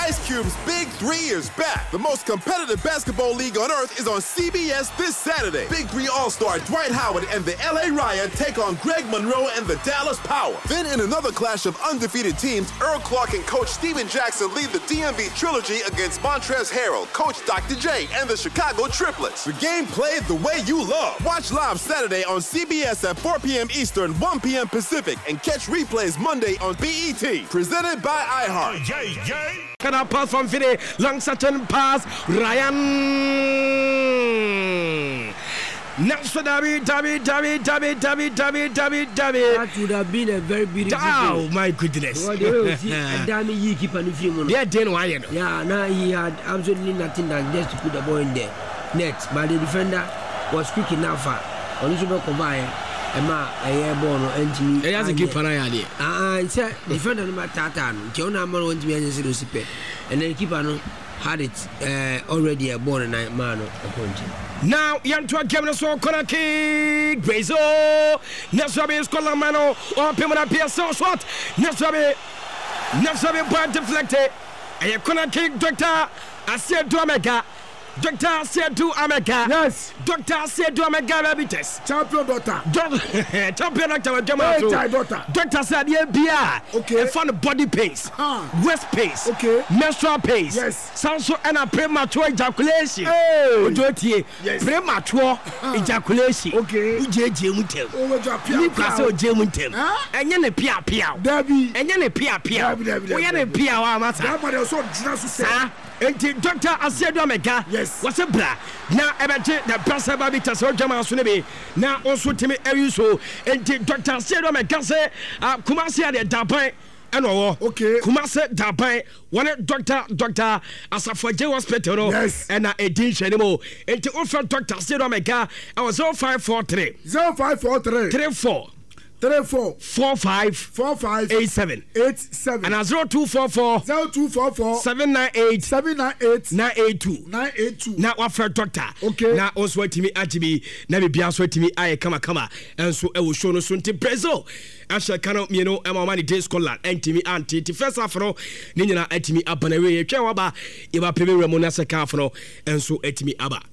Ice Cube's Big 3 is back. The most competitive basketball league on earth is on CBS this Saturday. Big 3 All-Star Dwight Howard and the LA Ryan take on Greg Monroe and the Dallas Power. Then in another clash of undefeated teams, Earl Clark and Coach Steven Jackson lead the DMV Trilogy against Montrezl Harrell, Coach Dr. J, and the Chicago Triplets. The game played the way you love. Watch live Saturday on CBS at 4 p.m. Eastern, 1 p.m. Pacific, and catch replays Monday on BET. Presented by iHeart. Can I pass from Fide? Long certain pass. Ryan. Next for David. That would have been a very beautiful Oh, my goodness. Yeah, now he had absolutely nothing than just to put the ball in there. Net, but the defender was quick enough. On the combine. Emma, a year born or entry. He has a keep an eye on it. Said defender number Tatan, Jonah Mano went to be a recipe, and then keeper had it already a born and night man appointed. Now, young to a camera so corner kick, Bezo, Nesabe is Colamano, or Pimana Pierce, what? Nesabe point deflected, and a corner kick, Doctor. I said to Omega. Doctor said to Omega. Yes. Doctor said to Omega Rabites. Champion doctor. Champion doctor. Doctor said, yeah, beer. Okay. I found body pace, waist pace, okay, menstrual pace. Yes. Sanso and a premature ejaculation. Hey. Yes. Premature ejaculation. Okay. UJJ mutem. Mutem. And then a pia. Debbie. And then a pia. We had a pia. Doctor, I said, Omega. Yes. What's a bra? Now, the Brasa Babita Sojama Sunebe. Now, also Timmy Eriso. And Doctor said, Omega say, Kumasi at the Dapai. And okay. Kumasi Dapai. One doctor, as a for J hospital. Yes. And a dish anymore. And to offer Doctor said, Omega, I was 0543 34 34 45 87 and 0244 798 982 now offer doctor. Okay. Now also to me ajibi na be bia so to me aye kama and so e wo show no so nti Brazil asha kana me no e mama ni day Scotland antimi anti first half no ni nyina atimi abana we twa waba e ba pebe remo na second half no and so atimi aba